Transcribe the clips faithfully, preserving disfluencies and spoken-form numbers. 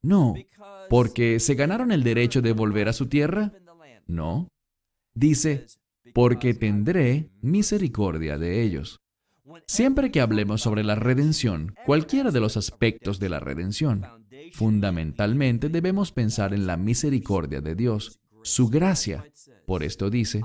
No. ¿Porque se ganaron el derecho de volver a su tierra? No. Dice, porque tendré misericordia de ellos. Siempre que hablemos sobre la redención, cualquiera de los aspectos de la redención, fundamentalmente debemos pensar en la misericordia de Dios, su gracia. Por esto dice,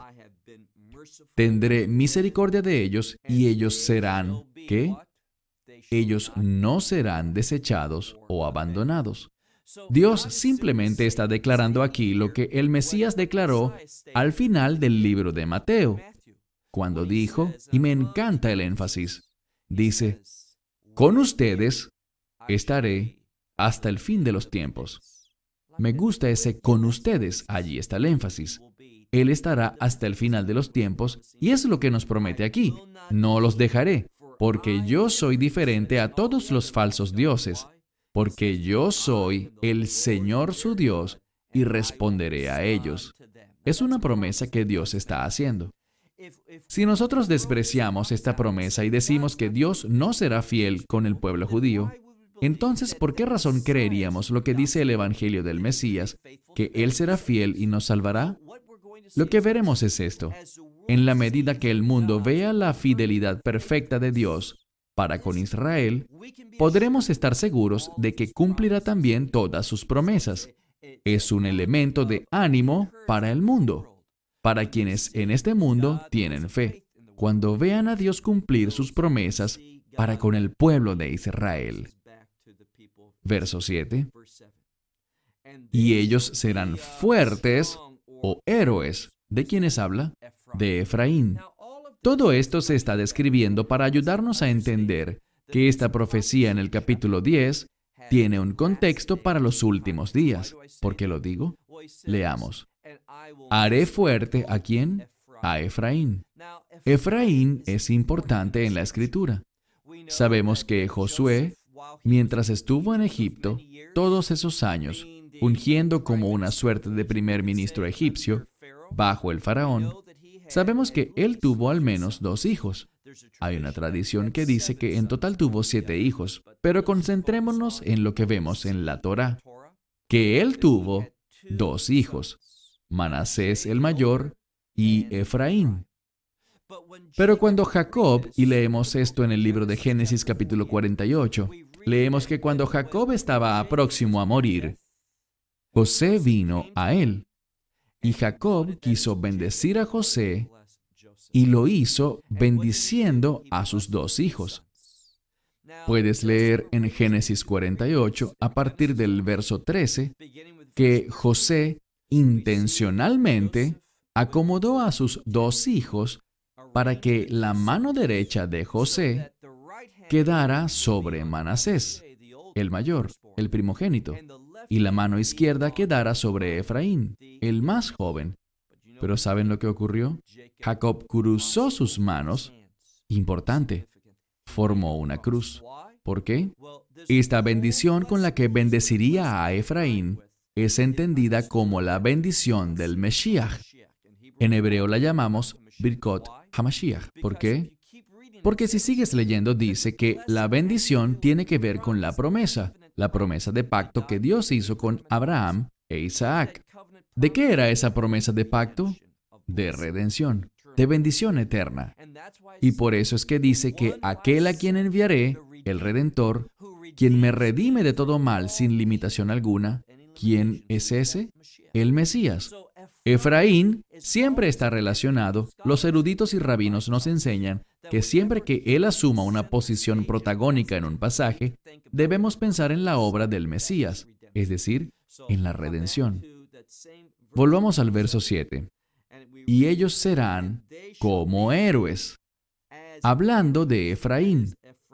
tendré misericordia de ellos y ellos serán, ¿qué? Ellos no serán desechados o abandonados. Dios simplemente está declarando aquí lo que el Mesías declaró al final del libro de Mateo, cuando dijo, y me encanta el énfasis, dice, con ustedes estaré hasta el fin de los tiempos. Me gusta ese con ustedes, allí está el énfasis. Él estará hasta el final de los tiempos y es lo que nos promete aquí. No los dejaré, porque yo soy diferente a todos los falsos dioses, porque yo soy el Señor su Dios y responderé a ellos. Es una promesa que Dios está haciendo. Si nosotros despreciamos esta promesa y decimos que Dios no será fiel con el pueblo judío, entonces, ¿por qué razón creeríamos lo que dice el Evangelio del Mesías, que Él será fiel y nos salvará? Lo que veremos es esto. En la medida que el mundo vea la fidelidad perfecta de Dios para con Israel, podremos estar seguros de que cumplirá también todas sus promesas. Es un elemento de ánimo para el mundo, para quienes en este mundo tienen fe, cuando vean a Dios cumplir sus promesas para con el pueblo de Israel. Verso siete. Y ellos serán fuertes o héroes. ¿De quiénes habla? De Efraín. Todo esto se está describiendo para ayudarnos a entender que esta profecía en el capítulo diez tiene un contexto para los últimos días. ¿Por qué lo digo? Leamos. Haré fuerte ¿a quién? A Efraín. Efraín es importante en la Escritura. Sabemos que Josué, mientras estuvo en Egipto, todos esos años, ungiendo como una suerte de primer ministro egipcio, bajo el faraón, sabemos que él tuvo al menos dos hijos. Hay una tradición que dice que en total tuvo siete hijos, pero concentrémonos en lo que vemos en la Torá, que él tuvo dos hijos, Manasés el mayor y Efraín. Pero cuando Jacob, y leemos esto en el libro de Génesis capítulo cuarenta y ocho, leemos que cuando Jacob estaba próximo a morir, José vino a él. Y Jacob quiso bendecir a José y lo hizo bendiciendo a sus dos hijos. Puedes leer en Génesis cuarenta y ocho, a partir del verso trece, que José intencionalmente acomodó a sus dos hijos para que la mano derecha de José quedara sobre Manasés, el mayor, el primogénito, y la mano izquierda quedara sobre Efraín, el más joven. Pero ¿saben lo que ocurrió? Jacob cruzó sus manos. Importante. Formó una cruz. ¿Por qué? Esta bendición con la que bendeciría a Efraín es entendida como la bendición del Mesías. En hebreo la llamamos Birkot HaMashiach. ¿Por qué? Porque si sigues leyendo dice que la bendición tiene que ver con la promesa, la promesa de pacto que Dios hizo con Abraham e Isaac. ¿De qué era esa promesa de pacto? De redención, de bendición eterna. Y por eso es que dice que aquel a quien enviaré, el Redentor, quien me redime de todo mal sin limitación alguna, ¿quién es ese? El Mesías. Efraín siempre está relacionado. Los eruditos y rabinos nos enseñan que siempre que él asuma una posición protagónica en un pasaje, debemos pensar en la obra del Mesías, es decir, en la redención. Volvamos al verso siete. Y ellos serán como héroes, hablando de Efraín,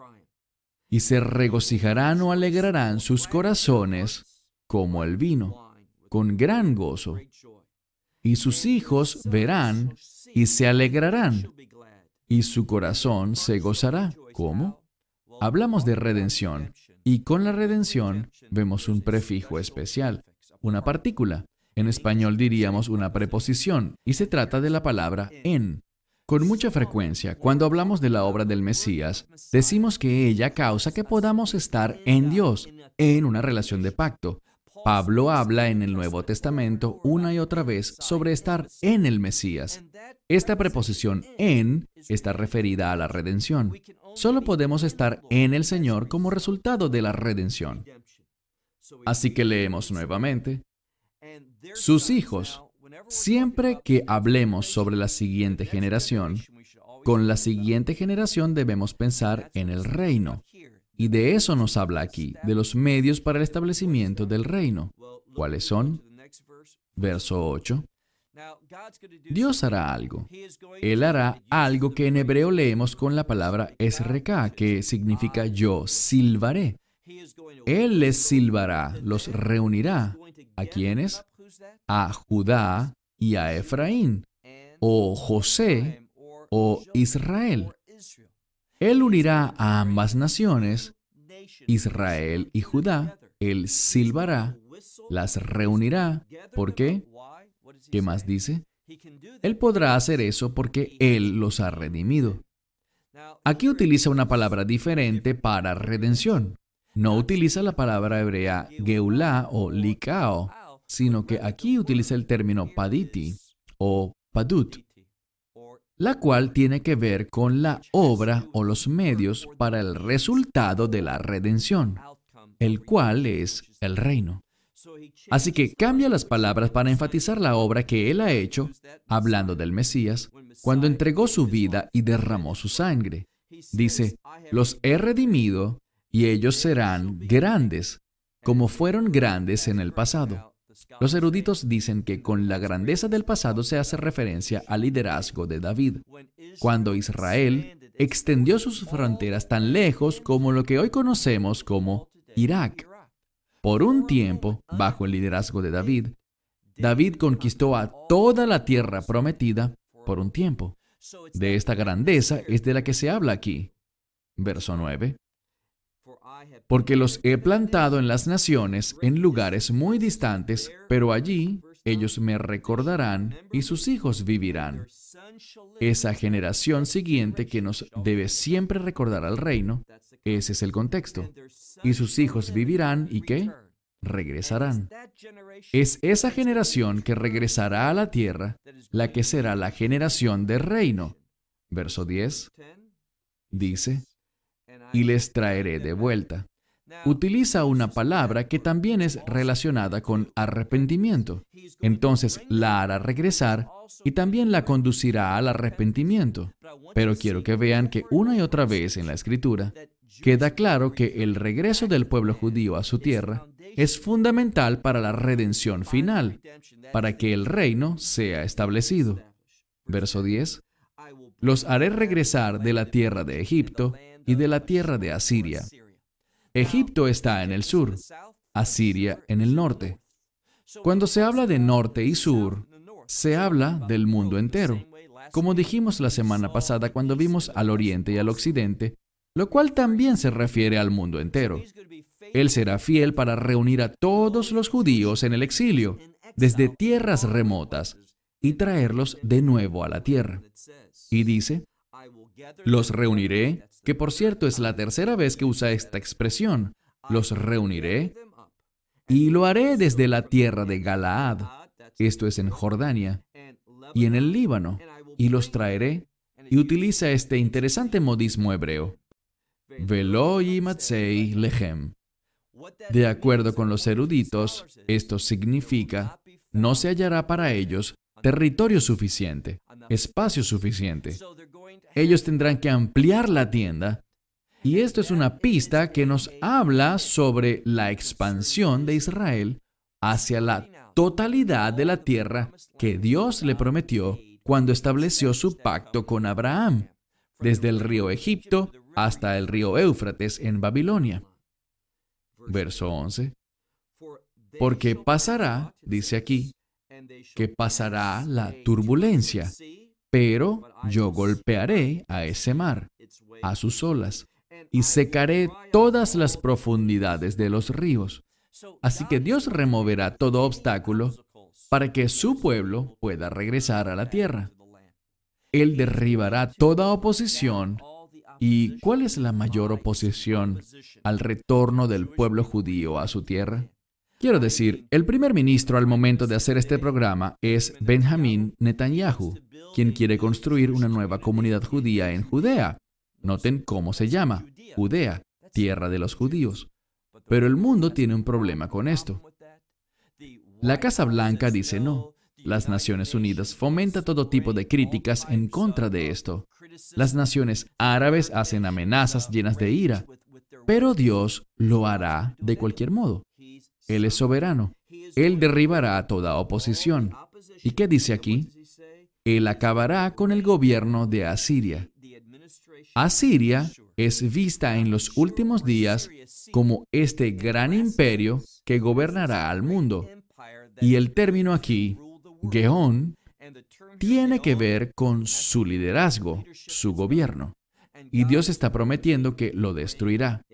y se regocijarán o alegrarán sus corazones como el vino, con gran gozo. Y sus hijos verán y se alegrarán, y su corazón se gozará. ¿Cómo? Hablamos de redención, y con la redención vemos un prefijo especial, una partícula. En español diríamos una preposición, y se trata de la palabra en. Con mucha frecuencia, cuando hablamos de la obra del Mesías, decimos que ella causa que podamos estar en Dios, en una relación de pacto. Pablo habla en el Nuevo Testamento una y otra vez sobre estar en el Mesías. Esta preposición en está referida a la redención. Solo podemos estar en el Señor como resultado de la redención. Así que leemos nuevamente. Sus hijos. Siempre que hablemos sobre la siguiente generación, con la siguiente generación debemos pensar en el reino. Y de eso nos habla aquí, de los medios para el establecimiento del reino. ¿Cuáles son? Verso ocho. Dios hará algo. Él hará algo que en hebreo leemos con la palabra esreká, que significa yo silbaré. Él les silbará, los reunirá. ¿A quiénes? A Judá y a Efraín, o José, o Israel. Él unirá a ambas naciones, Israel y Judá. Él silbará, las reunirá. ¿Por qué? ¿Qué más dice? Él podrá hacer eso porque Él los ha redimido. Aquí utiliza una palabra diferente para redención. No utiliza la palabra hebrea geulá o likao, sino que aquí utiliza el término paditi o padut, la cual tiene que ver con la obra o los medios para el resultado de la redención, el cual es el reino. Así que cambia las palabras para enfatizar la obra que Él ha hecho, hablando del Mesías, cuando entregó su vida y derramó su sangre. Dice, los he redimido y ellos serán grandes, como fueron grandes en el pasado. Los eruditos dicen que con la grandeza del pasado se hace referencia al liderazgo de David, cuando Israel extendió sus fronteras tan lejos como lo que hoy conocemos como Irak. Por un tiempo, bajo el liderazgo de David, David conquistó a toda la tierra prometida por un tiempo. De esta grandeza es de la que se habla aquí. Verso nueve. Porque los he plantado en las naciones, en lugares muy distantes, pero allí ellos me recordarán y sus hijos vivirán. Esa generación siguiente que nos debe siempre recordar al reino, ese es el contexto. Y sus hijos vivirán y ¿qué? Regresarán. Es esa generación que regresará a la tierra la que será la generación del reino. Verso diez dice, y les traeré de vuelta. Utiliza una palabra que también es relacionada con arrepentimiento. Entonces la hará regresar y también la conducirá al arrepentimiento. Pero quiero que vean que una y otra vez en la Escritura queda claro que el regreso del pueblo judío a su tierra es fundamental para la redención final, para que el reino sea establecido. Verso diez. Los haré regresar de la tierra de Egipto y de la tierra de Asiria. Egipto está en el sur, Asiria en el norte. Cuando se habla de norte y sur, se habla del mundo entero. Como dijimos la semana pasada cuando vimos al oriente y al occidente, lo cual también se refiere al mundo entero. Él será fiel para reunir a todos los judíos en el exilio, desde tierras remotas, y traerlos de nuevo a la tierra. Y dice, los reuniré, que por cierto es la tercera vez que usa esta expresión, los reuniré, y lo haré desde la tierra de Galaad, esto es en Jordania, y en el Líbano, y los traeré, y utiliza este interesante modismo hebreo, Velo yimatzei lechem. De acuerdo con los eruditos, esto significa, no se hallará para ellos territorio suficiente, espacio suficiente. Ellos tendrán que ampliar la tienda, y esto es una pista que nos habla sobre la expansión de Israel hacia la totalidad de la tierra que Dios le prometió cuando estableció su pacto con Abraham, desde el río Egipto hasta el río Éufrates en Babilonia. Verso once. Porque pasará, dice aquí, que pasará la turbulencia, pero yo golpearé a ese mar, a sus olas, y secaré todas las profundidades de los ríos. Así que Dios removerá todo obstáculo para que su pueblo pueda regresar a la tierra. Él derribará toda oposición. ¿Y cuál es la mayor oposición al retorno del pueblo judío a su tierra? Quiero decir, el primer ministro al momento de hacer este programa es Benjamín Netanyahu, quien quiere construir una nueva comunidad judía en Judea. Noten cómo se llama, Judea, tierra de los judíos. Pero el mundo tiene un problema con esto. La Casa Blanca dice no. Las Naciones Unidas fomenta todo tipo de críticas en contra de esto. Las naciones árabes hacen amenazas llenas de ira. Pero Dios lo hará de cualquier modo. Él es soberano. Él derribará toda oposición. ¿Y qué dice aquí? Él acabará con el gobierno de Asiria. Asiria es vista en los últimos días como este gran imperio que gobernará al mundo. Y el término aquí, Gehón, tiene que ver con su liderazgo, su gobierno. Y Dios está prometiendo que lo destruirá.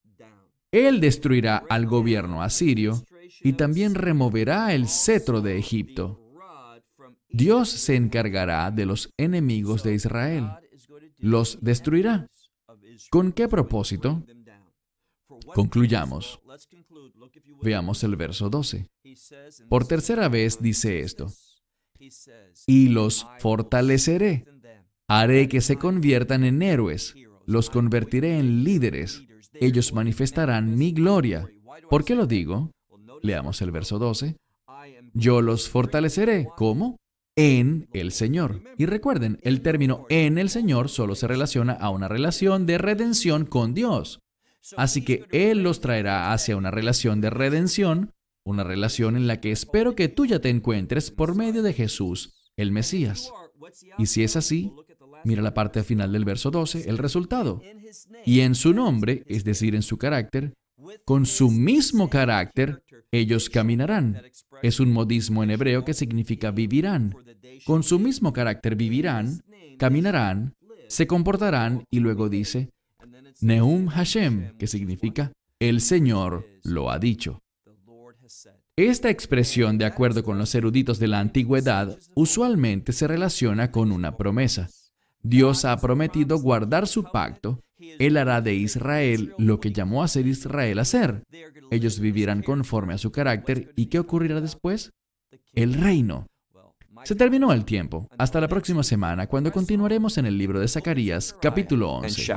Él destruirá al gobierno asirio y también removerá el cetro de Egipto. Dios se encargará de los enemigos de Israel. Los destruirá. ¿Con qué propósito? Concluyamos. Veamos el verso doce. Por tercera vez dice esto. Y los fortaleceré. Haré que se conviertan en héroes. Los convertiré en líderes. Ellos manifestarán mi gloria. ¿Por qué lo digo? Leamos el verso doce. Yo los fortaleceré. ¿Cómo? En el Señor. Y recuerden, el término en el Señor solo se relaciona a una relación de redención con Dios. Así que Él los traerá hacia una relación de redención, una relación en la que espero que tú ya te encuentres por medio de Jesús, el Mesías. Y si es así, mira la parte final del verso doce, el resultado. Y en su nombre, es decir, en su carácter, con su mismo carácter, ellos caminarán. Es un modismo en hebreo que significa vivirán. Con su mismo carácter vivirán, caminarán, se comportarán y luego dice, Neum Hashem, que significa, el Señor lo ha dicho. Esta expresión, de acuerdo con los eruditos de la antigüedad, usualmente se relaciona con una promesa. Dios ha prometido guardar su pacto. Él hará de Israel lo que llamó a ser Israel a ser. Ellos vivirán conforme a su carácter. ¿Y qué ocurrirá después? El reino. Se terminó el tiempo. Hasta la próxima semana, cuando continuaremos en el libro de Zacarías, capítulo once.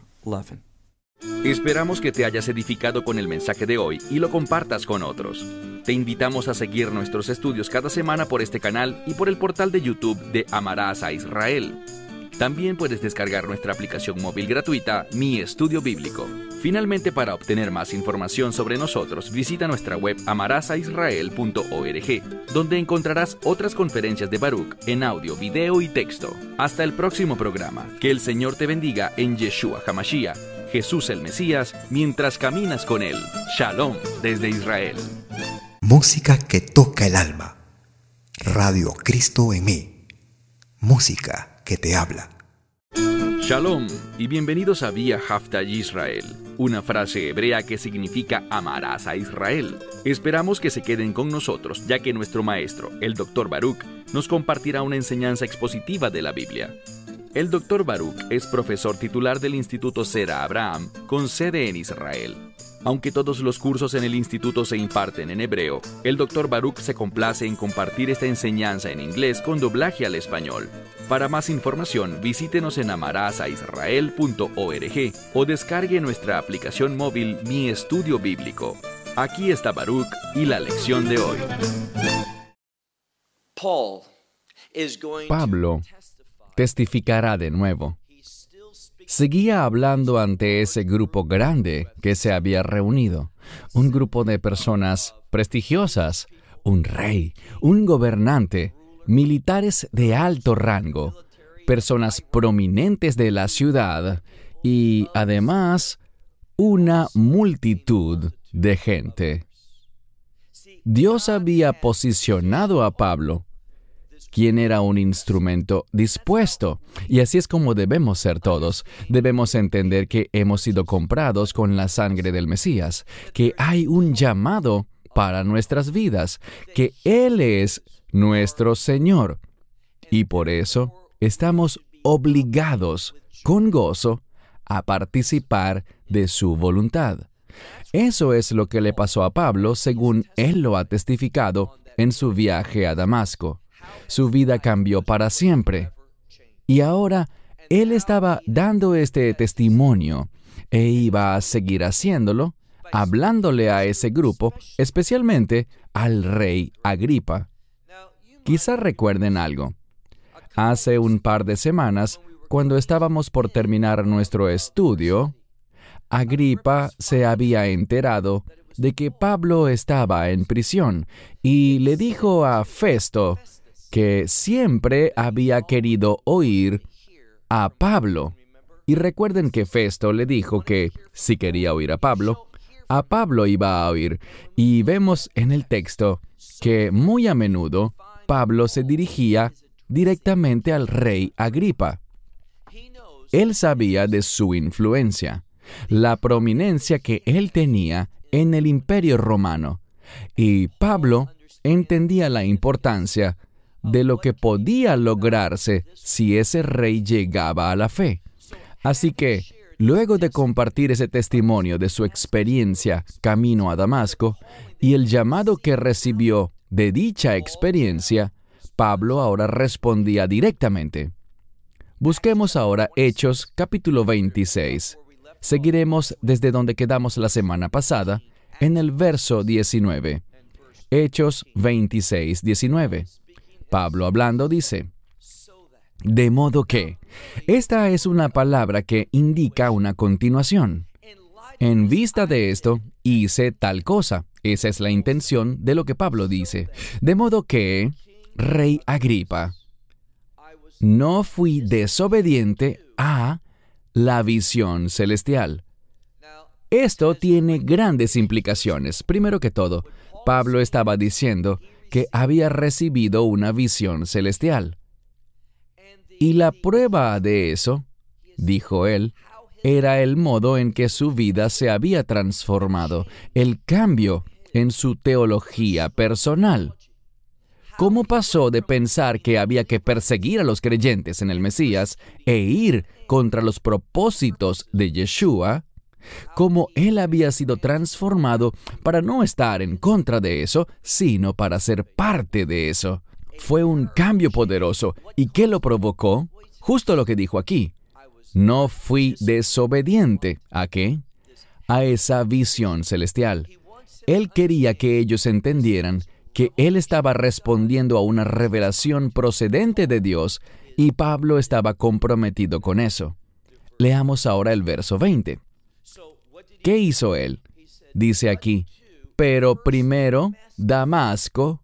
Esperamos que te hayas edificado con el mensaje de hoy y lo compartas con otros. Te invitamos a seguir nuestros estudios cada semana por este canal y por el portal de YouTube de Amarás a Israel. También puedes descargar nuestra aplicación móvil gratuita, Mi Estudio Bíblico. Finalmente, para obtener más información sobre nosotros, visita nuestra web amarás a israel punto org, donde encontrarás otras conferencias de Baruch en audio, video y texto. Hasta el próximo programa. Que el Señor te bendiga en Yeshua HaMashiach, Jesús el Mesías, mientras caminas con Él. Shalom desde Israel. Música que toca el alma. Radio Cristo en mí. Música que te habla. Shalom y bienvenidos a Vía Hafta Yisrael, una frase hebrea que significa amarás a Israel. Esperamos que se queden con nosotros, ya que nuestro maestro, el doctor Baruch, nos compartirá una enseñanza expositiva de la Biblia. El doctor Baruch es profesor titular del Instituto Zera Abraham, con sede en Israel. Aunque todos los cursos en el instituto se imparten en hebreo, el doctor Baruch se complace en compartir esta enseñanza en inglés con doblaje al español. Para más información, visítenos en amarás a israel punto org o descargue nuestra aplicación móvil Mi Estudio Bíblico. Aquí está Baruch y la lección de hoy. Pablo testificará de nuevo. Seguía hablando ante ese grupo grande que se había reunido, un grupo de personas prestigiosas, un rey, un gobernante, militares de alto rango, personas prominentes de la ciudad y, además, una multitud de gente. Dios había posicionado a Pablo, quien era un instrumento dispuesto. Y así es como debemos ser todos. Debemos entender que hemos sido comprados con la sangre del Mesías, que hay un llamado para nuestras vidas, que Él es nuestro Señor. Y por eso estamos obligados, con gozo, a participar de su voluntad. Eso es lo que le pasó a Pablo, según él lo ha testificado en su viaje a Damasco. Su vida cambió para siempre. Y ahora, él estaba dando este testimonio e iba a seguir haciéndolo, hablándole a ese grupo, especialmente al rey Agripa. Quizá recuerden algo. Hace un par de semanas, cuando estábamos por terminar nuestro estudio, Agripa se había enterado de que Pablo estaba en prisión y le dijo a Festo que siempre había querido oír a Pablo. Y recuerden que Festo le dijo que si quería oír a Pablo, a Pablo iba a oír. Y vemos en el texto que muy a menudo Pablo se dirigía directamente al rey Agripa. Él sabía de su influencia, la prominencia que él tenía en el Imperio Romano. Y Pablo entendía la importancia de lo que podía lograrse si ese rey llegaba a la fe. Así que, luego de compartir ese testimonio de su experiencia camino a Damasco y el llamado que recibió de dicha experiencia, Pablo ahora respondía directamente. Busquemos ahora Hechos capítulo veintiséis. Seguiremos desde donde quedamos la semana pasada, en el verso diecinueve. Hechos veintiséis, diecinueve. Pablo hablando dice: de modo que, esta es una palabra que indica una continuación. En vista de esto, hice tal cosa. Esa es la intención de lo que Pablo dice. De modo que, Rey Agripa, no fui desobediente a la visión celestial. Esto tiene grandes implicaciones. Primero que todo, Pablo estaba diciendo que había recibido una visión celestial. Y la prueba de eso, dijo él, era el modo en que su vida se había transformado, el cambio en su teología personal. ¿Cómo pasó de pensar que había que perseguir a los creyentes en el Mesías e ir contra los propósitos de Yeshua? Cómo él había sido transformado para no estar en contra de eso, sino para ser parte de eso. Fue un cambio poderoso. ¿Y qué lo provocó? Justo lo que dijo aquí. No fui desobediente. ¿A qué? A esa visión celestial. Él quería que ellos entendieran que él estaba respondiendo a una revelación procedente de Dios y Pablo estaba comprometido con eso. Leamos ahora el verso veinte. ¿Qué hizo él? Dice aquí, pero primero Damasco,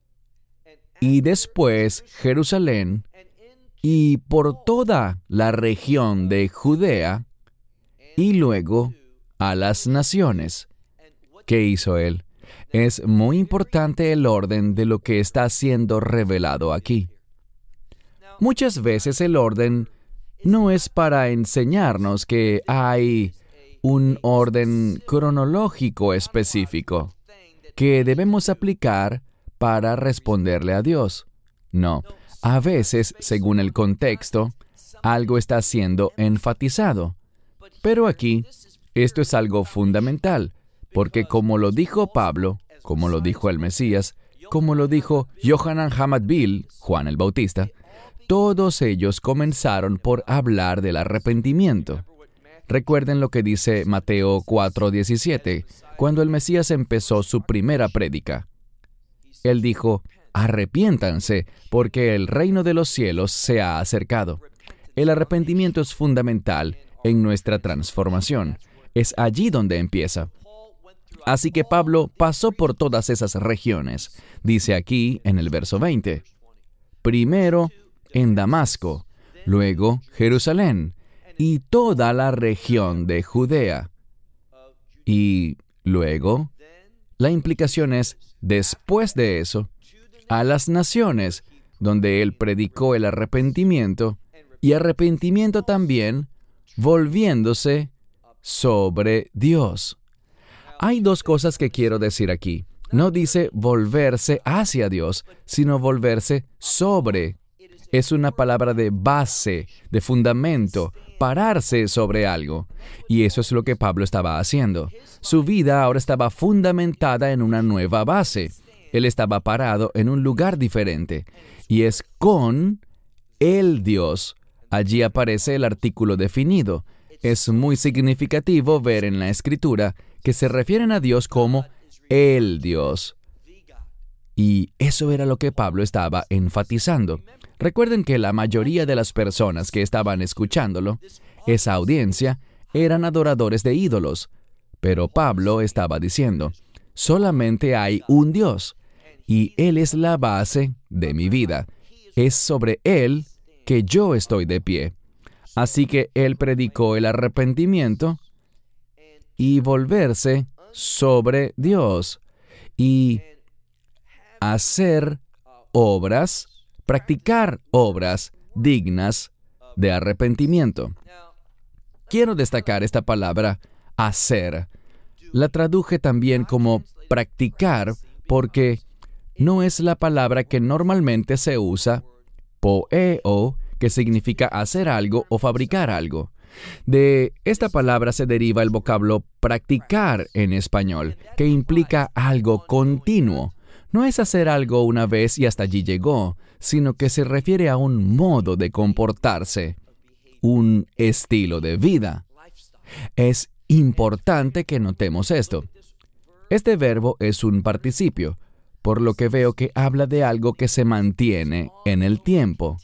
y después Jerusalén, y por toda la región de Judea, y luego a las naciones. ¿Qué hizo él? Es muy importante el orden de lo que está siendo revelado aquí. Muchas veces el orden no es para enseñarnos que hay un orden cronológico específico que debemos aplicar para responderle a Dios. No, a veces, según el contexto, algo está siendo enfatizado. Pero aquí, esto es algo fundamental, porque como lo dijo Pablo, como lo dijo el Mesías, como lo dijo Yohanan Hamadbil, Juan el Bautista, todos ellos comenzaron por hablar del arrepentimiento. Recuerden lo que dice Mateo cuatro diecisiete, cuando el Mesías empezó su primera prédica. Él dijo, arrepiéntanse, porque el reino de los cielos se ha acercado. El arrepentimiento es fundamental en nuestra transformación. Es allí donde empieza. Así que Pablo pasó por todas esas regiones. Dice aquí en el verso veinte. Primero en Damasco, luego Jerusalén, y toda la región de Judea. Y luego, la implicación es, después de eso, a las naciones, donde él predicó el arrepentimiento, y arrepentimiento también, volviéndose sobre Dios. Hay dos cosas que quiero decir aquí. No dice volverse hacia Dios, sino volverse sobre. Es una palabra de base, de fundamento, pararse sobre algo. Y eso es lo que Pablo estaba haciendo. Su vida ahora estaba fundamentada en una nueva base. Él estaba parado en un lugar diferente. Y es con el Dios. Allí aparece el artículo definido. Es muy significativo ver en la Escritura que se refieren a Dios como el Dios. Y eso era lo que Pablo estaba enfatizando. Recuerden que la mayoría de las personas que estaban escuchándolo, esa audiencia, eran adoradores de ídolos. Pero Pablo estaba diciendo, solamente hay un Dios, y Él es la base de mi vida. Es sobre Él que yo estoy de pie. Así que Él predicó el arrepentimiento y volverse sobre Dios y hacer obras, practicar obras dignas de arrepentimiento. Quiero destacar esta palabra, hacer. La traduje también como practicar porque no es la palabra que normalmente se usa, poeo, que significa hacer algo o fabricar algo. De esta palabra se deriva el vocablo practicar en español, que implica algo continuo. No es hacer algo una vez y hasta allí llegó, sino que se refiere a un modo de comportarse, un estilo de vida. Es importante que notemos esto. Este verbo es un participio, por lo que veo que habla de algo que se mantiene en el tiempo.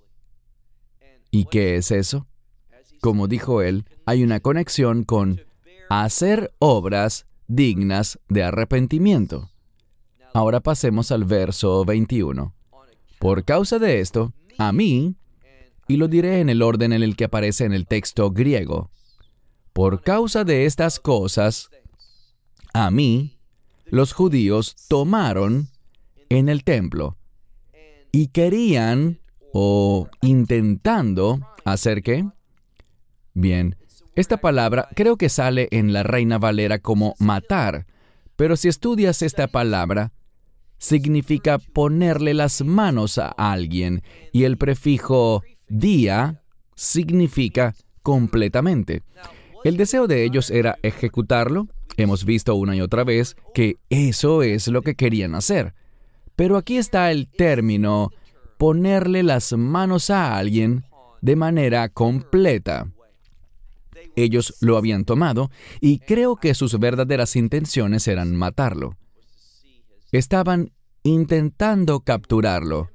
¿Y qué es eso? Como dijo él, hay una conexión con hacer obras dignas de arrepentimiento. Ahora pasemos al verso veintiuno. Por causa de esto, a mí, y lo diré en el orden en el que aparece en el texto griego, por causa de estas cosas, a mí, los judíos tomaron en el templo y querían o intentando hacer ¿qué? Bien, esta palabra creo que sale en la Reina Valera como matar, pero si estudias esta palabra, significa ponerle las manos a alguien y el prefijo día significa completamente. El deseo de ellos era ejecutarlo. Hemos visto una y otra vez que eso es lo que querían hacer. Pero aquí está el término ponerle las manos a alguien de manera completa. Ellos lo habían tomado y creo que sus verdaderas intenciones eran matarlo. Estaban intentando capturarlo.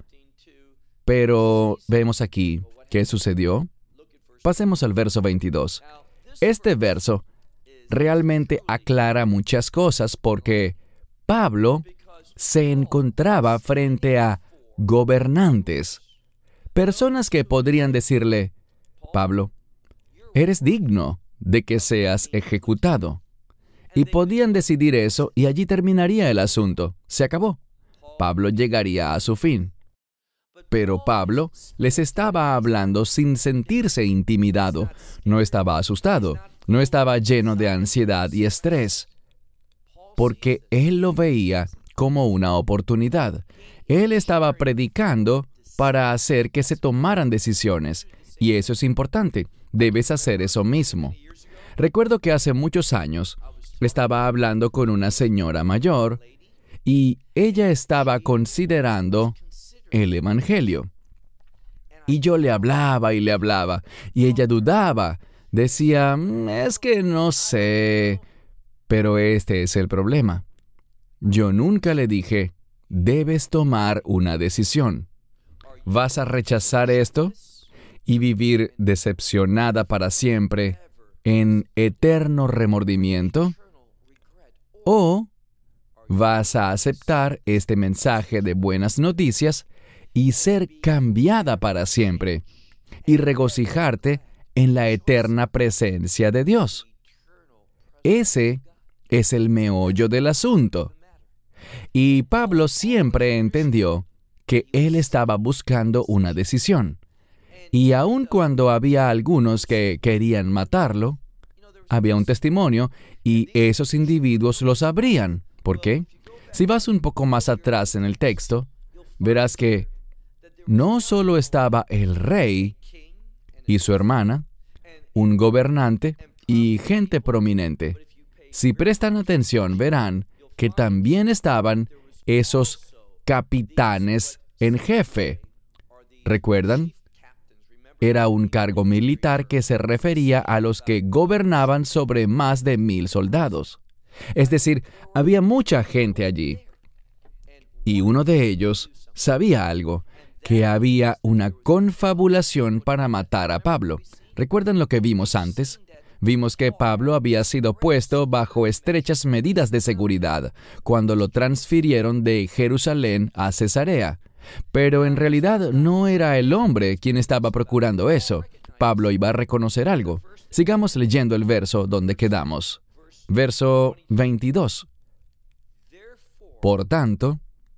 Pero vemos aquí, ¿qué sucedió? Pasemos al verso veintidós. Este verso realmente aclara muchas cosas porque Pablo se encontraba frente a gobernantes, personas que podrían decirle, Pablo, eres digno de que seas ejecutado. Y podían decidir eso y allí terminaría el asunto. Se acabó. Pablo llegaría a su fin. Pero Pablo les estaba hablando sin sentirse intimidado. No estaba asustado. No estaba lleno de ansiedad y estrés. Porque él lo veía como una oportunidad. Él estaba predicando para hacer que se tomaran decisiones. Y eso es importante. Debes hacer eso mismo. Recuerdo que hace muchos años estaba hablando con una señora mayor y ella estaba considerando el Evangelio. Y yo le hablaba y le hablaba, y ella dudaba. Decía, es que no sé, pero este es el problema. Yo nunca le dije, debes tomar una decisión. ¿Vas a rechazar esto y vivir decepcionada para siempre en eterno remordimiento? ¿O vas a aceptar este mensaje de buenas noticias y ser cambiada para siempre y regocijarte en la eterna presencia de Dios? Ese es el meollo del asunto. Y Pablo siempre entendió que él estaba buscando una decisión. Y aun cuando había algunos que querían matarlo, había un testimonio y esos individuos lo sabrían. ¿Por qué? Si vas un poco más atrás en el texto, verás que no solo estaba el rey y su hermana, un gobernante y gente prominente. Si prestan atención, verán que también estaban esos capitanes en jefe. ¿Recuerdan? Era un cargo militar que se refería a los que gobernaban sobre más de mil soldados. Es decir, había mucha gente allí. Y uno de ellos sabía algo, que había una confabulación para matar a Pablo. ¿Recuerdan lo que vimos antes? Vimos que Pablo había sido puesto bajo estrechas medidas de seguridad cuando lo transfirieron de Jerusalén a Cesarea. Pero en realidad no era el hombre quien estaba procurando eso. Pablo iba a reconocer algo. Sigamos leyendo el verso donde quedamos. Verso veintidós. Por tanto,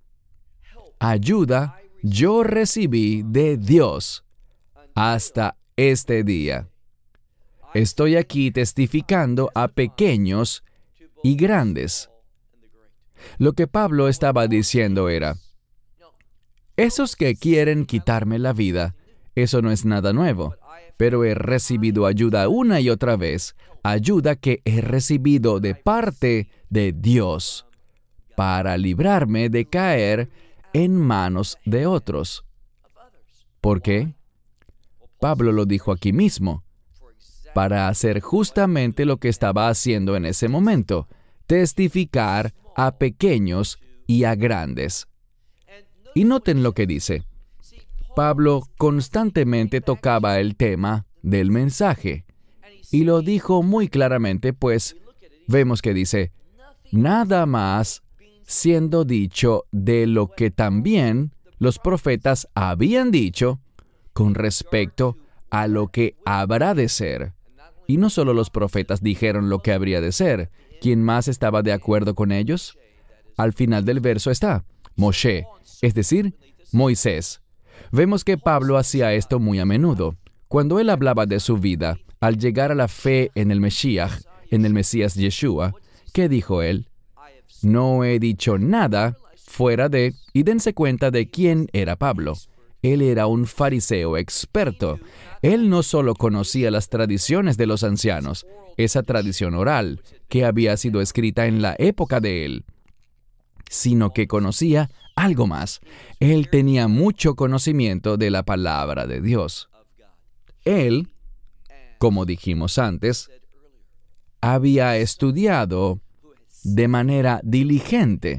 ayuda yo recibí de Dios hasta este día. Estoy aquí testificando a pequeños y grandes. Lo que Pablo estaba diciendo era, esos que quieren quitarme la vida, eso no es nada nuevo, pero he recibido ayuda una y otra vez, ayuda que he recibido de parte de Dios, para librarme de caer en manos de otros. ¿Por qué? Pablo lo dijo aquí mismo, para hacer justamente lo que estaba haciendo en ese momento, testificar a pequeños y a grandes. Y noten lo que dice. Pablo constantemente tocaba el tema del mensaje, y lo dijo muy claramente, pues vemos que dice, nada más siendo dicho de lo que también los profetas habían dicho con respecto a lo que habrá de ser. Y no solo los profetas dijeron lo que habría de ser. ¿Quién más estaba de acuerdo con ellos? Al final del verso está Moshe, es decir, Moisés. Vemos que Pablo hacía esto muy a menudo. Cuando él hablaba de su vida, al llegar a la fe en el Mesías, en el Mesías Yeshua, ¿qué dijo él? No he dicho nada fuera de... Y dense cuenta de quién era Pablo. Él era un fariseo experto. Él no solo conocía las tradiciones de los ancianos, esa tradición oral que había sido escrita en la época de él, sino que conocía algo más. Él tenía mucho conocimiento de la palabra de Dios. Él, como dijimos antes, había estudiado de manera diligente.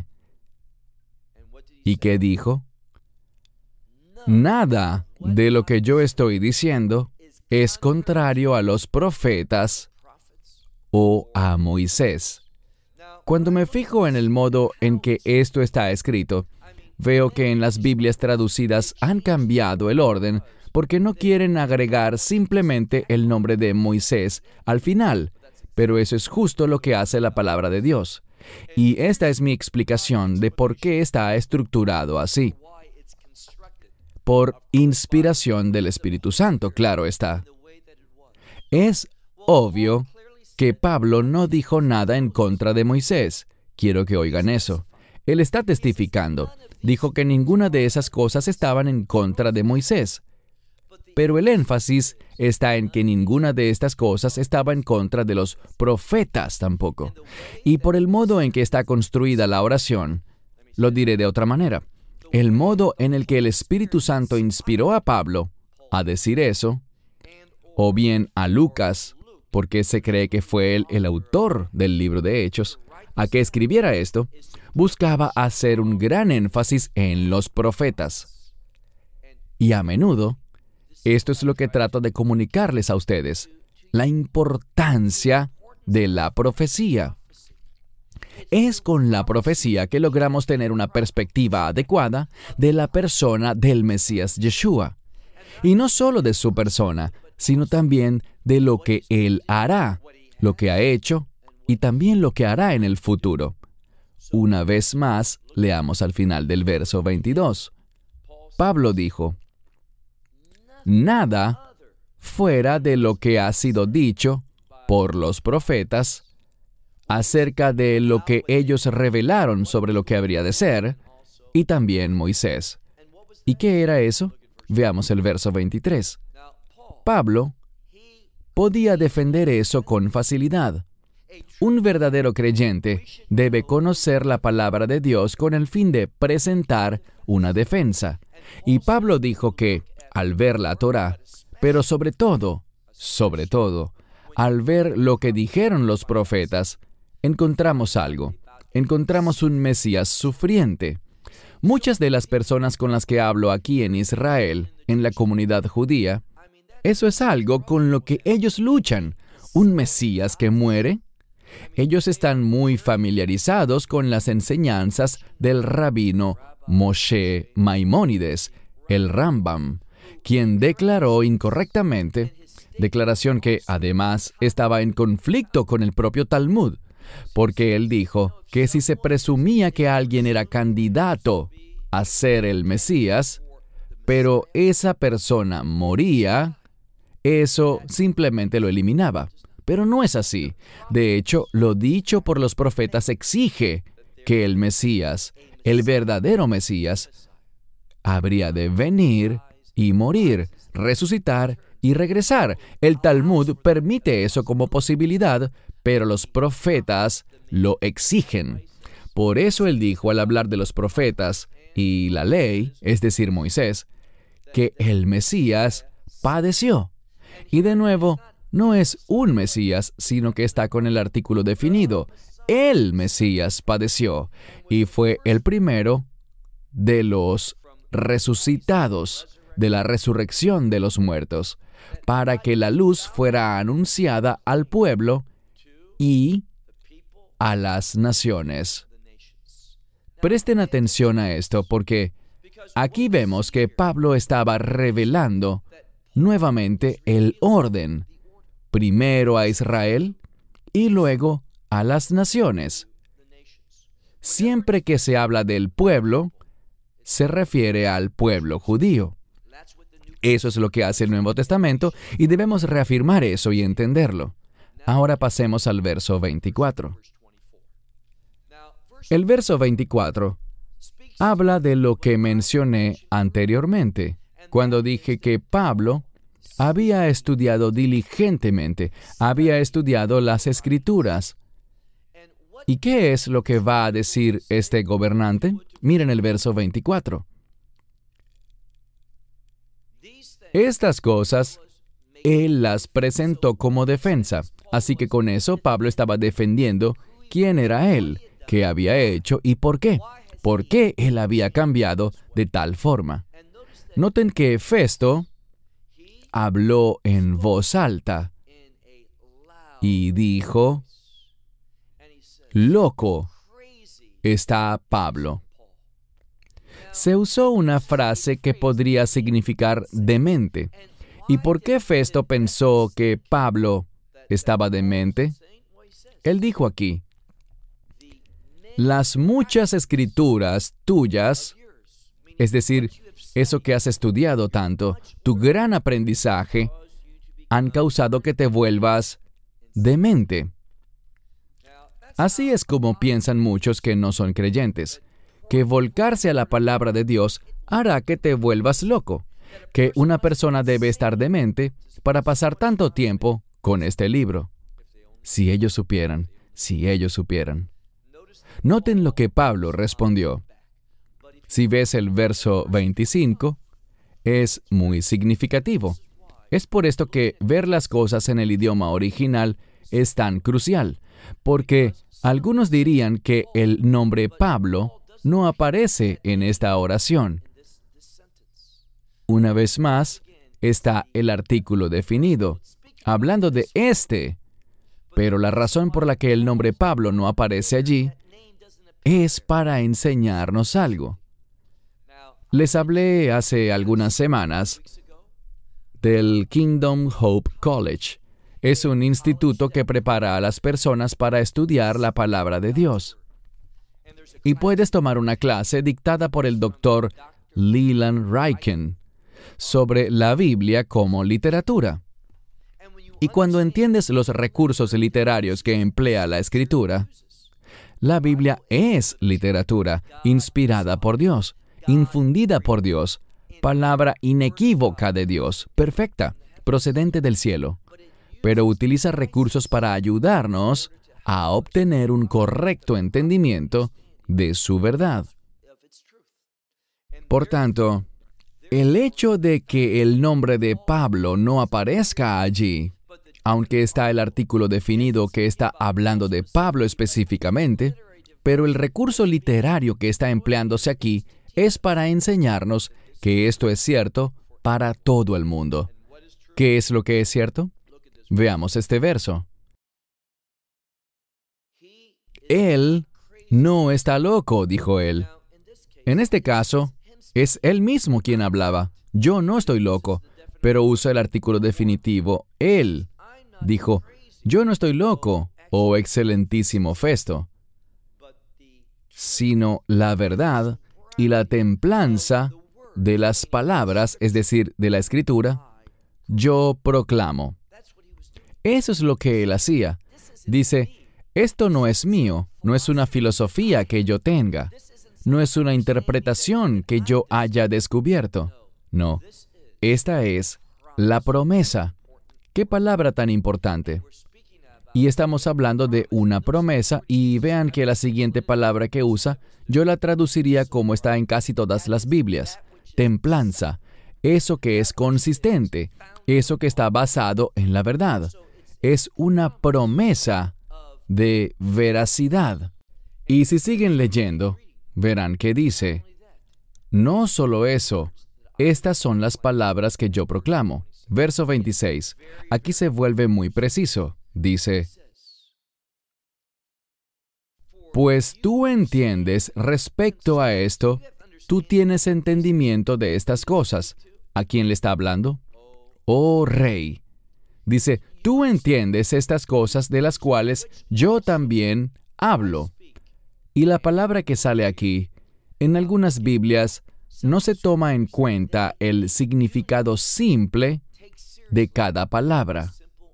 ¿Y qué dijo? Nada de lo que yo estoy diciendo es contrario a los profetas o a Moisés. Cuando me fijo en el modo en que esto está escrito, veo que en las Biblias traducidas han cambiado el orden porque no quieren agregar simplemente el nombre de Moisés al final, pero eso es justo lo que hace la palabra de Dios. Y esta es mi explicación de por qué está estructurado así. Por inspiración del Espíritu Santo, claro está. Es obvio que Pablo no dijo nada en contra de Moisés. Quiero que oigan eso. Él está testificando. Dijo que ninguna de esas cosas estaban en contra de Moisés. Pero el énfasis está en que ninguna de estas cosas estaba en contra de los profetas tampoco. Y por el modo en que está construida la oración, lo diré de otra manera. El modo en el que el Espíritu Santo inspiró a Pablo a decir eso, o bien a Lucas, porque se cree que fue él el autor del libro de Hechos, a que escribiera esto, buscaba hacer un gran énfasis en los profetas. Y a menudo, esto es lo que trato de comunicarles a ustedes, la importancia de la profecía. Es con la profecía que logramos tener una perspectiva adecuada de la persona del Mesías Yeshua. Y no solo de su persona, sino también de lo que Él hará, lo que ha hecho y también lo que hará en el futuro. Una vez más, leamos al final del verso veintidós. Pablo dijo, nada fuera de lo que ha sido dicho por los profetas acerca de lo que ellos revelaron sobre lo que habría de ser, y también Moisés. ¿Y qué era eso? Veamos el verso veintitrés. Pablo podía defender eso con facilidad. Un verdadero creyente debe conocer la palabra de Dios con el fin de presentar una defensa. Y Pablo dijo que, al ver la Torá, pero sobre todo, sobre todo, al ver lo que dijeron los profetas, encontramos algo. Encontramos un Mesías sufriente. Muchas de las personas con las que hablo aquí en Israel, en la comunidad judía, eso es algo con lo que ellos luchan. ¿Un Mesías que muere? Ellos están muy familiarizados con las enseñanzas del rabino Moshe Maimónides, el Rambam, quien declaró incorrectamente, declaración que además estaba en conflicto con el propio Talmud, porque él dijo que si se presumía que alguien era candidato a ser el Mesías, pero esa persona moría, eso simplemente lo eliminaba. Pero no es así. De hecho, lo dicho por los profetas exige que el Mesías, el verdadero Mesías, habría de venir y morir, resucitar y regresar. El Talmud permite eso como posibilidad, pero los profetas lo exigen. Por eso él dijo al hablar de los profetas y la ley, es decir, Moisés, que el Mesías padeció. Y de nuevo, no es un Mesías, sino que está con el artículo definido. El Mesías padeció y fue el primero de los resucitados, de la resurrección de los muertos, para que la luz fuera anunciada al pueblo y a las naciones. Presten atención a esto porque aquí vemos que Pablo estaba revelando nuevamente el orden, primero a Israel y luego a las naciones. Siempre que se habla del pueblo, se refiere al pueblo judío. Eso es lo que hace el Nuevo Testamento y debemos reafirmar eso y entenderlo. Ahora pasemos al verso veinticuatro. El verso veinticuatro habla de lo que mencioné anteriormente, cuando dije que Pablo había estudiado diligentemente, había estudiado las Escrituras. ¿Y qué es lo que va a decir este gobernante? Miren el verso veinticuatro. Estas cosas él las presentó como defensa. Así que con eso Pablo estaba defendiendo quién era él, qué había hecho y por qué. ¿Por qué él había cambiado de tal forma? Noten que Festo habló en voz alta y dijo, «Loco está Pablo». Se usó una frase que podría significar demente. ¿Y por qué Festo pensó que Pablo estaba demente? Él dijo aquí, «Las muchas escrituras tuyas», es decir, eso que has estudiado tanto, tu gran aprendizaje, han causado que te vuelvas demente. Así es como piensan muchos que no son creyentes, que volcarse a la palabra de Dios hará que te vuelvas loco, que una persona debe estar demente para pasar tanto tiempo con este libro. Si ellos supieran, si ellos supieran. Noten lo que Pablo respondió. Si ves el verso veinticinco, es muy significativo. Es por esto que ver las cosas en el idioma original es tan crucial, porque algunos dirían que el nombre Pablo no aparece en esta oración. Una vez más, está el artículo definido, hablando de este, pero la razón por la que el nombre Pablo no aparece allí es para enseñarnos algo. Les hablé hace algunas semanas del Kingdom Hope College. Es un instituto que prepara a las personas para estudiar la palabra de Dios. Y puedes tomar una clase dictada por el doctor Leland Ryken sobre la Biblia como literatura. Y cuando entiendes los recursos literarios que emplea la Escritura, la Biblia es literatura inspirada por Dios, infundida por Dios, palabra inequívoca de Dios, perfecta, procedente del cielo, pero utiliza recursos para ayudarnos a obtener un correcto entendimiento de su verdad. Por tanto, el hecho de que el nombre de Pablo no aparezca allí, aunque está el artículo definido que está hablando de Pablo específicamente, pero el recurso literario que está empleándose aquí es para enseñarnos que esto es cierto para todo el mundo. ¿Qué es lo que es cierto? Veamos este verso. Él no está loco, dijo él. En este caso, es él mismo quien hablaba. Yo no estoy loco, pero usa el artículo definitivo, él. Dijo, yo no estoy loco, oh excelentísimo Festo, sino la verdad y la templanza de las palabras, es decir, de la Escritura, yo proclamo. Eso es lo que él hacía. Dice, esto no es mío, no es una filosofía que yo tenga, no es una interpretación que yo haya descubierto. No, esta es la promesa. ¿Qué palabra tan importante? Y estamos hablando de una promesa, y vean que la siguiente palabra que usa, yo la traduciría como está en casi todas las Biblias. Templanza, eso que es consistente, eso que está basado en la verdad. Es una promesa de veracidad. Y si siguen leyendo, verán que dice, no solo eso, estas son las palabras que yo proclamo. Verso veintiséis, aquí se vuelve muy preciso. Dice, pues tú entiendes respecto a esto, tú tienes entendimiento de estas cosas. ¿A quién le está hablando? Oh Rey. Dice, tú entiendes estas cosas de las cuales yo también hablo. Y la palabra que sale aquí, en algunas Biblias, no se toma en cuenta el significado simple de cada palabra.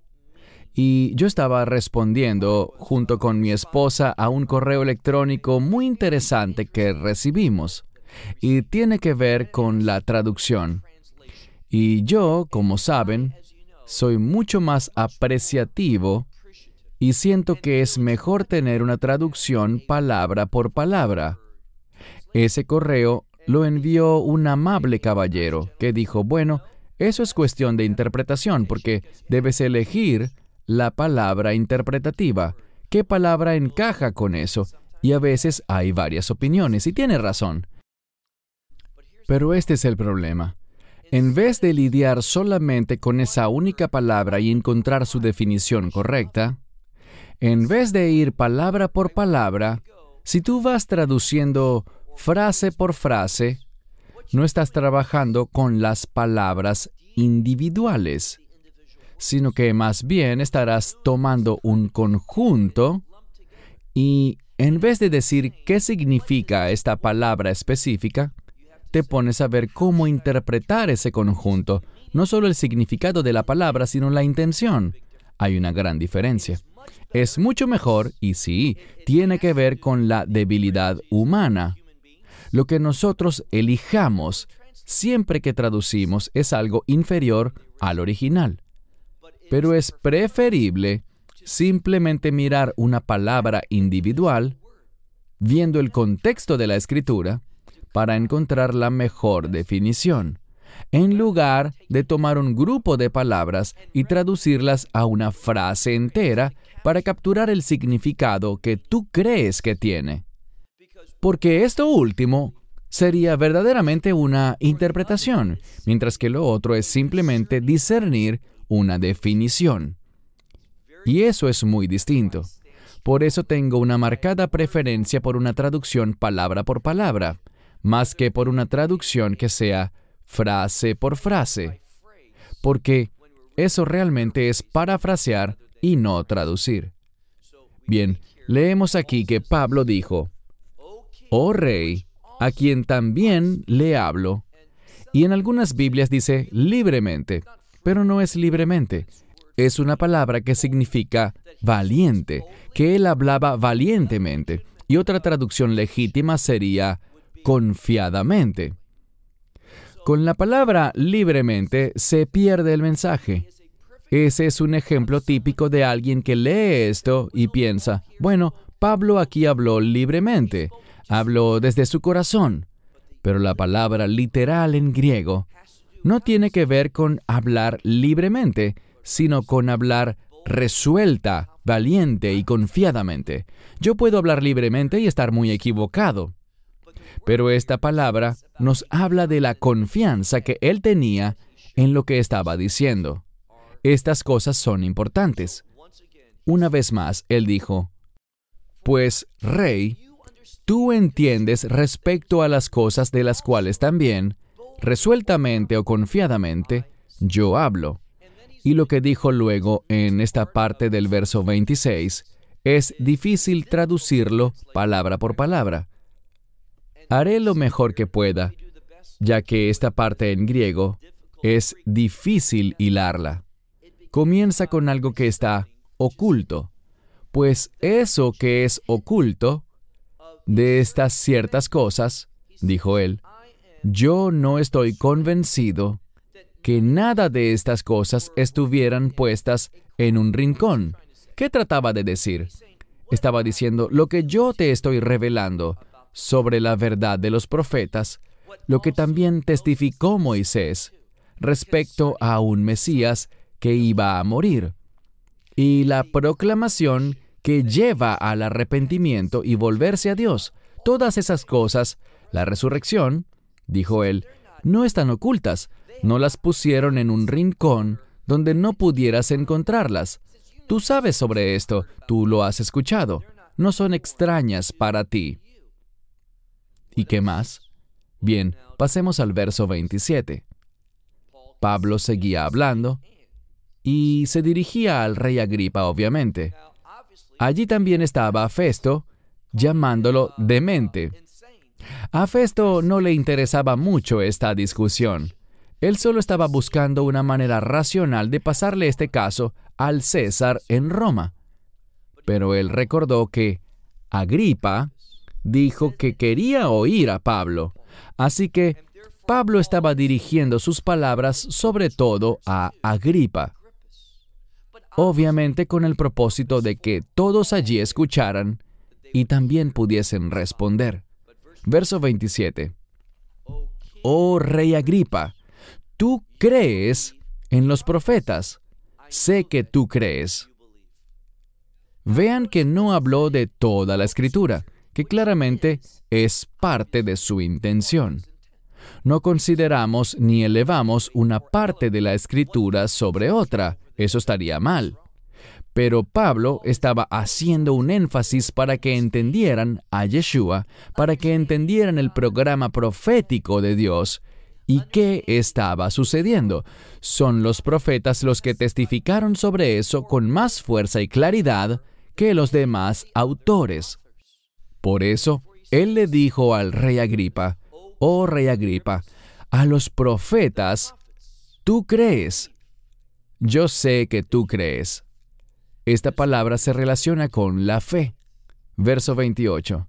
Y yo estaba respondiendo junto con mi esposa a un correo electrónico muy interesante que recibimos, y tiene que ver con la traducción. Y yo, como saben, soy mucho más apreciativo y siento que es mejor tener una traducción palabra por palabra. Ese correo lo envió un amable caballero que dijo, bueno, eso es cuestión de interpretación porque debes elegir la palabra interpretativa. ¿Qué palabra encaja con eso? Y a veces hay varias opiniones, y tiene razón. Pero este es el problema. En vez de lidiar solamente con esa única palabra y encontrar su definición correcta, en vez de ir palabra por palabra, si tú vas traduciendo frase por frase, no estás trabajando con las palabras individuales, sino que más bien estarás tomando un conjunto y en vez de decir qué significa esta palabra específica, te pones a ver cómo interpretar ese conjunto, no solo el significado de la palabra, sino la intención. Hay una gran diferencia. Es mucho mejor, y sí, tiene que ver con la debilidad humana. Lo que nosotros elijamos siempre que traducimos es algo inferior al original. Pero es preferible simplemente mirar una palabra individual, viendo el contexto de la Escritura, para encontrar la mejor definición, en lugar de tomar un grupo de palabras y traducirlas a una frase entera para capturar el significado que tú crees que tiene. Porque esto último sería verdaderamente una interpretación, mientras que lo otro es simplemente discernir una definición. Y eso es muy distinto. Por eso tengo una marcada preferencia por una traducción palabra por palabra, más que por una traducción que sea frase por frase, porque eso realmente es parafrasear y no traducir. Bien, leemos aquí que Pablo dijo, «Oh Rey, a quien también le hablo». Y en algunas Biblias dice libremente, pero no es libremente. Es una palabra que significa valiente, que él hablaba valientemente. Y otra traducción legítima sería confiadamente. Con la palabra libremente se pierde el mensaje. Ese es un ejemplo típico de alguien que lee esto y piensa, bueno, Pablo aquí habló libremente, habló desde su corazón, pero la palabra literal en griego no tiene que ver con hablar libremente, sino con hablar resuelta, valiente y confiadamente. Yo puedo hablar libremente y estar muy equivocado, pero esta palabra nos habla de la confianza que él tenía en lo que estaba diciendo. Estas cosas son importantes. Una vez más, él dijo, pues, Rey, tú entiendes respecto a las cosas de las cuales también, resueltamente o confiadamente, yo hablo. Y lo que dijo luego en esta parte del verso veintiséis es difícil traducirlo palabra por palabra. Haré lo mejor que pueda, ya que esta parte en griego es difícil hilarla. Comienza con algo que está oculto, pues eso que es oculto de estas ciertas cosas, dijo él, yo no estoy convencido que nada de estas cosas estuvieran puestas en un rincón. ¿Qué trataba de decir? Estaba diciendo, lo que yo te estoy revelando sobre la verdad de los profetas, lo que también testificó Moisés respecto a un Mesías que iba a morir, y la proclamación que lleva al arrepentimiento y volverse a Dios. Todas esas cosas, la resurrección, dijo él, no están ocultas, no las pusieron en un rincón donde no pudieras encontrarlas. Tú sabes sobre esto, tú lo has escuchado, no son extrañas para ti. ¿Y qué más? Bien, pasemos al verso veintisiete. Pablo seguía hablando y se dirigía al rey Agripa, obviamente. Allí también estaba Festo, llamándolo demente. A Festo no le interesaba mucho esta discusión. Él solo estaba buscando una manera racional de pasarle este caso al César en Roma. Pero él recordó que Agripa dijo que quería oír a Pablo, así que Pablo estaba dirigiendo sus palabras sobre todo a Agripa, obviamente con el propósito de que todos allí escucharan y también pudiesen responder. Verso veintisiete. Oh rey Agripa, tú crees en los profetas. Sé que tú crees. Vean que no habló de toda la Escritura, que claramente es parte de su intención. No consideramos ni elevamos una parte de la Escritura sobre otra. Eso estaría mal. Pero Pablo estaba haciendo un énfasis para que entendieran a Yeshua, para que entendieran el programa profético de Dios. ¿Y qué estaba sucediendo? Son los profetas los que testificaron sobre eso con más fuerza y claridad que los demás autores. Por eso, él le dijo al rey Agripa, oh rey Agripa, a los profetas, tú crees. Yo sé que tú crees. Esta palabra se relaciona con la fe. Verso veintiocho.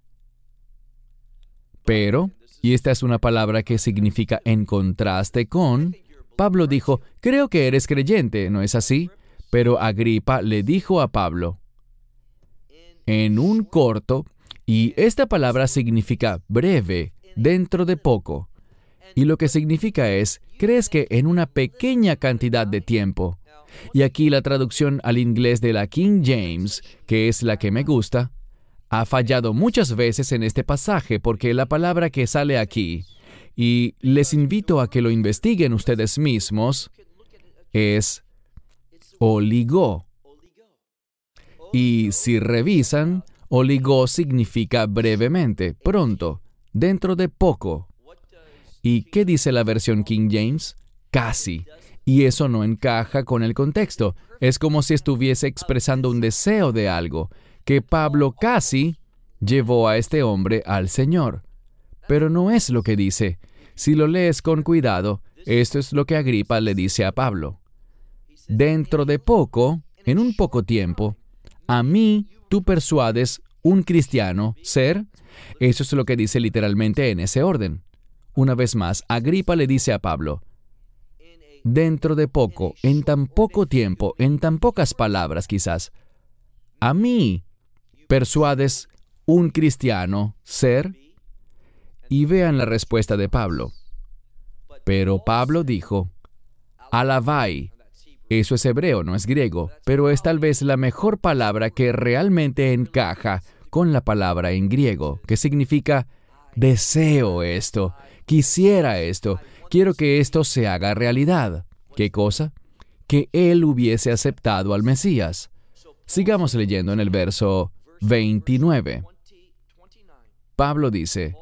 Pero, y esta es una palabra que significa en contraste con, Pablo dijo, creo que eres creyente, ¿no es así? Pero Agripa le dijo a Pablo, en un corto, y esta palabra significa breve, dentro de poco. Y lo que significa es, crees que en una pequeña cantidad de tiempo. Y aquí la traducción al inglés de la King James, que es la que me gusta, ha fallado muchas veces en este pasaje porque la palabra que sale aquí, y les invito a que lo investiguen ustedes mismos, es oligó. Y si revisan, oligó significa brevemente, pronto, dentro de poco. ¿Y qué dice la versión King James? Casi. Y eso no encaja con el contexto. Es como si estuviese expresando un deseo de algo, que Pablo casi llevó a este hombre al Señor. Pero no es lo que dice. Si lo lees con cuidado, esto es lo que Agripa le dice a Pablo. Dentro de poco, en un poco tiempo, a mí tú persuades un cristiano ser. Eso es lo que dice literalmente en ese orden. Una vez más, Agripa le dice a Pablo, dentro de poco, en tan poco tiempo, en tan pocas palabras quizás, a mí persuades un cristiano ser. Y vean la respuesta de Pablo. Pero Pablo dijo, alabai. Eso es hebreo, no es griego, pero es tal vez la mejor palabra que realmente encaja con la palabra en griego, que significa deseo esto, quisiera esto, quiero que esto se haga realidad. ¿Qué cosa? Que él hubiese aceptado al Mesías. Sigamos leyendo en el verso veintinueve. Pablo dice,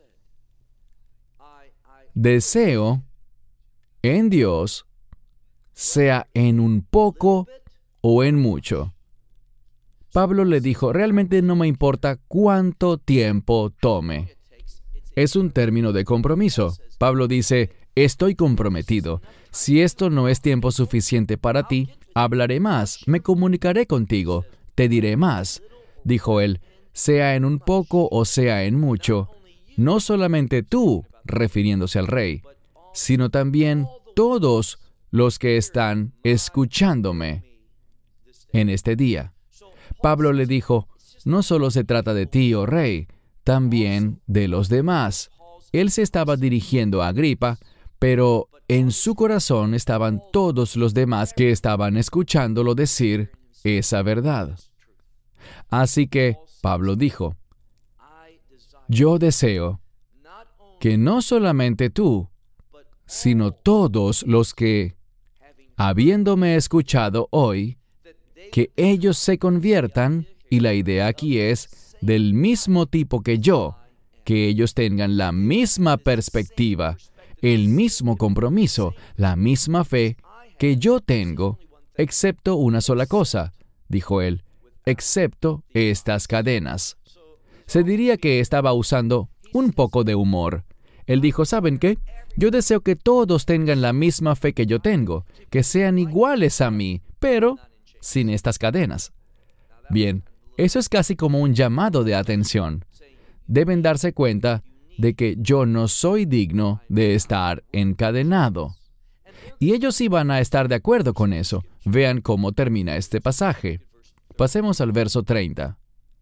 deseo en Dios, sea en un poco o en mucho. Pablo le dijo, realmente no me importa cuánto tiempo tome. Es un término de compromiso. Pablo dice, estoy comprometido. Si esto no es tiempo suficiente para ti, hablaré más, me comunicaré contigo, te diré más. Dijo él, sea en un poco o sea en mucho, no solamente tú, refiriéndose al rey, sino también todos los que están escuchándome en este día. Pablo le dijo, no solo se trata de ti, oh rey, también de los demás. Él se estaba dirigiendo a Agripa, pero en su corazón estaban todos los demás que estaban escuchándolo decir esa verdad. Así que Pablo dijo, yo deseo que no solamente tú, sino todos los que, habiéndome escuchado hoy, que ellos se conviertan, y la idea aquí es del mismo tipo que yo, que ellos tengan la misma perspectiva, el mismo compromiso, la misma fe que yo tengo, excepto una sola cosa, dijo él, excepto estas cadenas. Se diría que estaba usando un poco de humor. Él dijo, ¿saben qué? Yo deseo que todos tengan la misma fe que yo tengo, que sean iguales a mí, pero sin estas cadenas. Bien, eso es casi como un llamado de atención. Deben darse cuenta de que yo no soy digno de estar encadenado. Y ellos iban a estar de acuerdo con eso. Vean cómo termina este pasaje. Pasemos al verso treinta.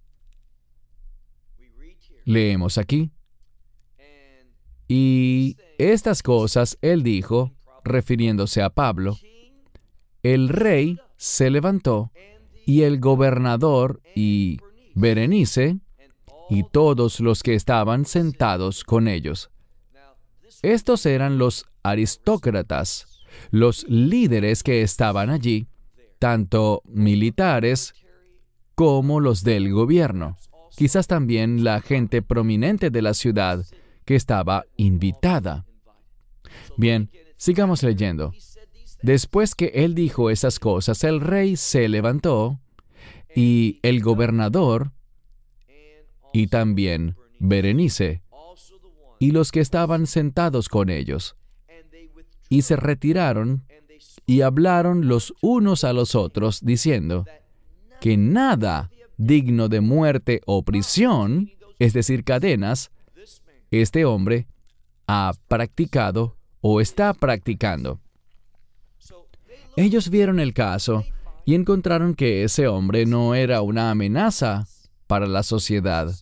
Leemos aquí. Y estas cosas él dijo, refiriéndose a Pablo, el rey se levantó, y el gobernador y Berenice, y todos los que estaban sentados con ellos. Estos eran los aristócratas, los líderes que estaban allí, tanto militares como los del gobierno. Quizás también la gente prominente de la ciudad que estaba invitada. Bien, sigamos leyendo. Después que él dijo esas cosas, el rey se levantó, y el gobernador, y también Berenice, y los que estaban sentados con ellos, y se retiraron, y hablaron los unos a los otros, diciendo, que nada digno de muerte o prisión, es decir, cadenas, este hombre ha practicado o está practicando. Ellos vieron el caso y encontraron que ese hombre no era una amenaza para la sociedad.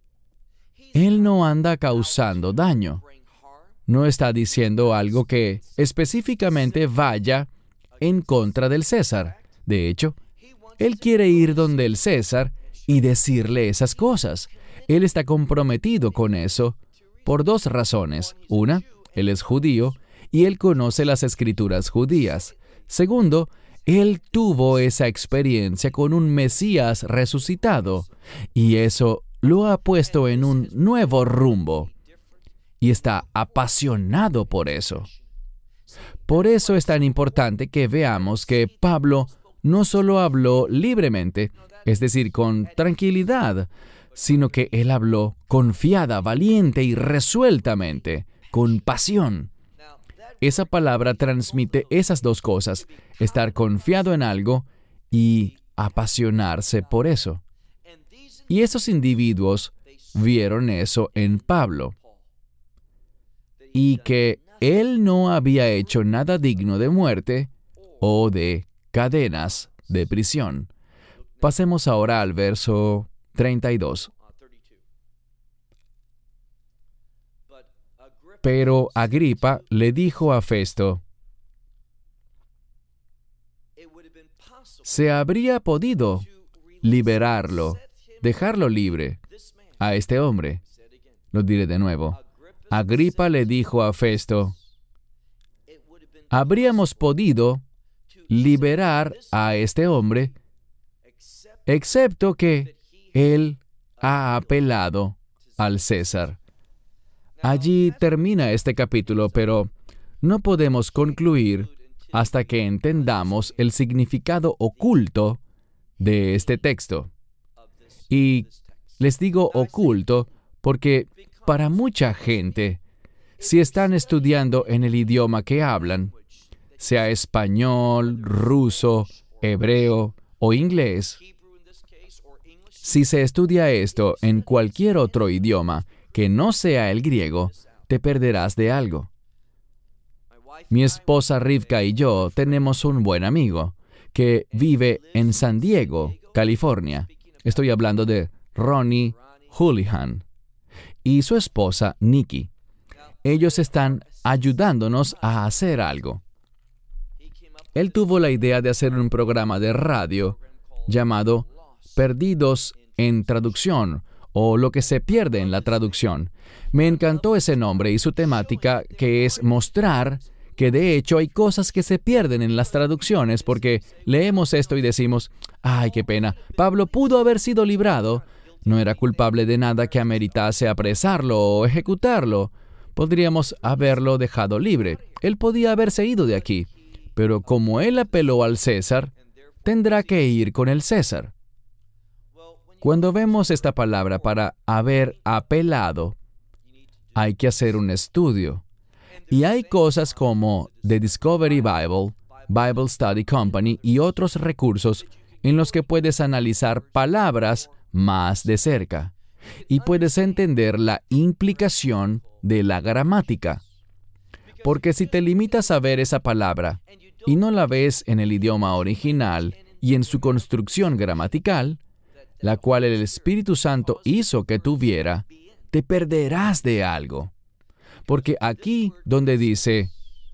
Él no anda causando daño. No está diciendo algo que específicamente vaya en contra del César. De hecho, él quiere ir donde el César y decirle esas cosas. Él está comprometido con eso por dos razones. Una, él es judío y él conoce las escrituras judías. Segundo, él tuvo esa experiencia con un Mesías resucitado y eso lo ha puesto en un nuevo rumbo y está apasionado por eso. Por eso es tan importante que veamos que Pablo no solo habló libremente, es decir, con tranquilidad, sino que él habló confiada, valiente y resueltamente, con pasión. Esa palabra transmite esas dos cosas, estar confiado en algo y apasionarse por eso. Y esos individuos vieron eso en Pablo. y que él no había hecho nada digno de muerte o de cadenas de prisión. Pasemos ahora al verso treinta y dos. Pero Agripa le dijo a Festo: se habría podido liberarlo, dejarlo libre a este hombre. Lo diré de nuevo. Agripa le dijo a Festo: habríamos podido liberar a este hombre, excepto que él ha apelado al César. Allí termina este capítulo, pero no podemos concluir hasta que entendamos el significado oculto de este texto. Y les digo oculto porque para mucha gente, si están estudiando en el idioma que hablan, sea español, ruso, hebreo o inglés, si se estudia esto en cualquier otro idioma que no sea el griego, te perderás de algo. Mi esposa Rivka y yo tenemos un buen amigo que vive en San Diego, California. Estoy hablando de Ronnie Houlihan y su esposa Nikki. Ellos están ayudándonos a hacer algo. Él tuvo la idea de hacer un programa de radio llamado Perdidos en Traducción, o Lo que se pierde en la traducción. Me encantó ese nombre y su temática, que es mostrar que de hecho hay cosas que se pierden en las traducciones, porque leemos esto y decimos: ¡ay, qué pena! Pablo pudo haber sido librado. No era culpable de nada que ameritase apresarlo o ejecutarlo. Podríamos haberlo dejado libre. Él podía haberse ido de aquí. Pero como él apeló al César, tendrá que ir con el César. Cuando vemos esta palabra para haber apelado, hay que hacer un estudio. Y hay cosas como The Discovery Bible, Bible Study Company y otros recursos en los que puedes analizar palabras más de cerca y puedes entender la implicación de la gramática. Porque si te limitas a ver esa palabra y no la ves en el idioma original y en su construcción gramatical, la cual el Espíritu Santo hizo que tuviera, te perderás de algo. Porque aquí donde dice,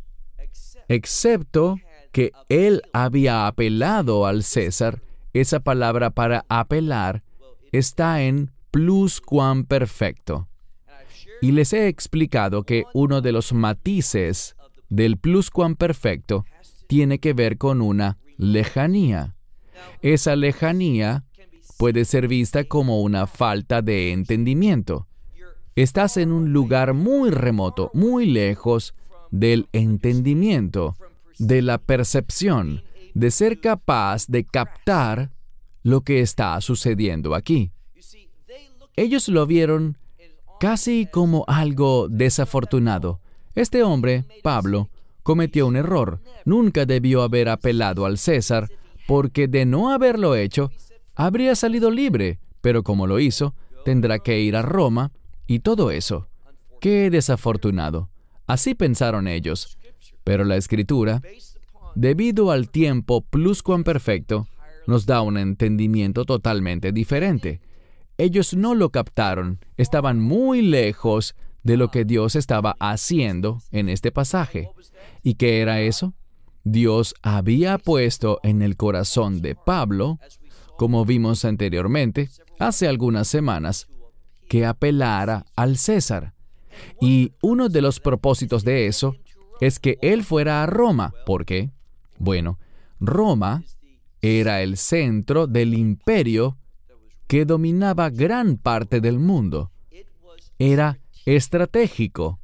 excepto que él había apelado al César, esa palabra para apelar está en pluscuamperfecto. Y les he explicado que uno de los matices del pluscuamperfecto tiene que ver con una lejanía. Esa lejanía puede ser vista como una falta de entendimiento. Estás en un lugar muy remoto, muy lejos del entendimiento, de la percepción, de ser capaz de captar lo que está sucediendo aquí. Ellos lo vieron casi como algo desafortunado. Este hombre, Pablo, cometió un error. Nunca debió haber apelado al César, porque de no haberlo hecho, habría salido libre, pero como lo hizo, tendrá que ir a Roma y todo eso. ¡Qué desafortunado! Así pensaron ellos. Pero la Escritura, debido al tiempo pluscuamperfecto, nos da un entendimiento totalmente diferente. Ellos no lo captaron, estaban muy lejos de lo que Dios estaba haciendo en este pasaje. ¿Y qué era eso? Dios había puesto en el corazón de Pablo, como vimos anteriormente, hace algunas semanas, que apelara al César. Y uno de los propósitos de eso es que él fuera a Roma. ¿Por qué? Bueno, Roma era el centro del imperio que dominaba gran parte del mundo. Era estratégico.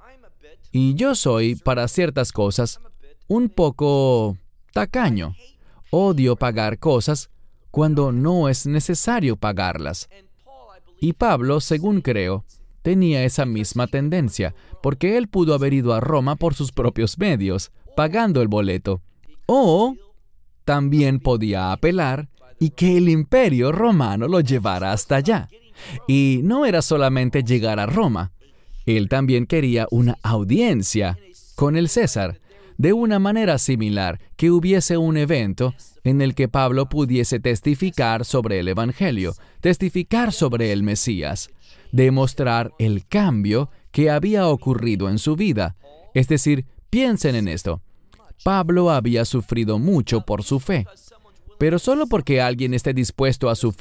Y yo soy, para ciertas cosas, un poco tacaño. Odio pagar cosas cuando no es necesario pagarlas. Y Pablo, según creo, tenía esa misma tendencia, porque él pudo haber ido a Roma por sus propios medios, pagando el boleto. O también podía apelar y que el imperio romano lo llevara hasta allá. Y no era solamente llegar a Roma. Él también quería una audiencia con el César. De una manera similar, que hubiese un evento en el que Pablo pudiese testificar sobre el Evangelio, testificar sobre el Mesías, demostrar el cambio que había ocurrido en su vida. Es decir, piensen en esto. Pablo había sufrido mucho por su fe, pero solo porque alguien esté dispuesto a sufrir